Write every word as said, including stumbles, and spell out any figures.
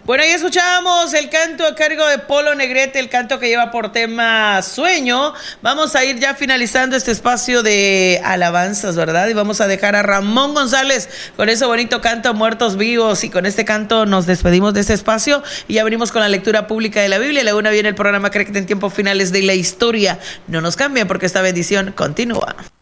Bueno, ahí escuchábamos el canto a cargo de Polo Negrete, el canto que lleva por tema Sueño. Vamos a ir ya finalizando este espacio de alabanzas, ¿verdad? Y vamos a dejar a Ramón González con ese bonito canto Muertos Vivos. Y con este canto nos despedimos de este espacio y ya venimos con la lectura pública de la Biblia. La una viene el programa Correcto en tiempos finales de la historia. No nos cambien porque esta bendición continúa.